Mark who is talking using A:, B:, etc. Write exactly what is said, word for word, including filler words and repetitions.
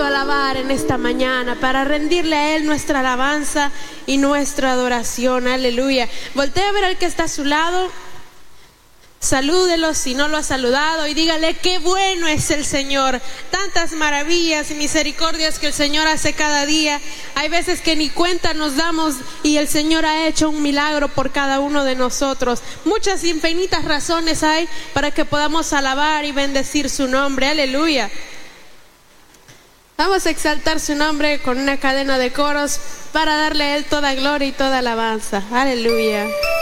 A: dispuesto a alabar en esta mañana, para rendirle a Él nuestra alabanza y nuestra adoración. Aleluya. Voltea a ver al que está a su lado. Salúdelo si no lo ha saludado y dígale qué bueno es el Señor. Tantas maravillas y misericordias que el Señor hace cada día. Hay veces que ni cuenta nos damos y el Señor ha hecho un milagro por cada uno de nosotros. Muchas infinitas razones hay para que podamos alabar y bendecir su nombre. Aleluya. Vamos a exaltar su nombre con una cadena de coros para darle a Él toda gloria y toda alabanza. Aleluya.